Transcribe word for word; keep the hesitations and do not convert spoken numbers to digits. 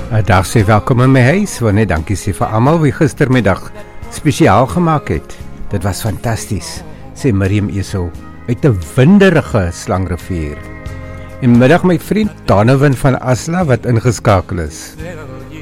'n Dag sê welkom in my huis, wanneer dankie sê vir almal wie gistermiddag spesiaal gemaak het. Dit was fantasties, sê Miriam Esau uit 'n winderige Slangrivier. En middag my vriend Donovan van Asla wat ingeskakel is.